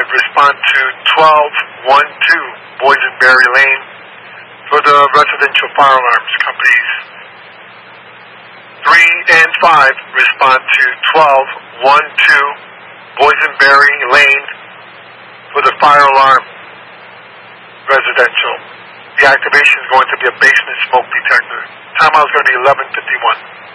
respond to 1212 Boysenberry Lane for the residential fire alarms companies. 3 and 5 respond to 1212 Boysenberry Lane for the fire alarm residential. The activation is going to be a basement smoke detector. Timeout is going to be 11:51.